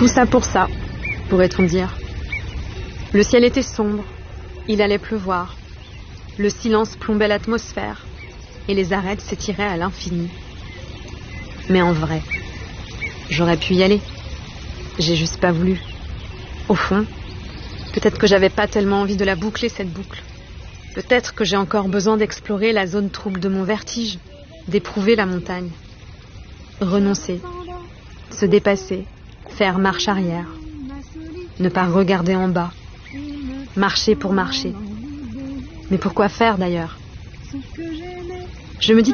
Tout ça pour ça, pourrait-on dire. Le ciel était sombre, il allait pleuvoir. Le silence plombait l'atmosphère et les arêtes s'étiraient à l'infini. Mais en vrai, j'aurais pu y aller. J'ai juste pas voulu. Au fond, peut-être que j'avais pas tellement envie de la boucler, cette boucle. Peut-être que j'ai encore besoin d'explorer la zone trouble de mon vertige, d'éprouver la montagne. Renoncer, se dépasser, faire marche arrière. Ne pas regarder en bas. Marcher pour marcher. Mais pourquoi faire d'ailleurs ? Je me dis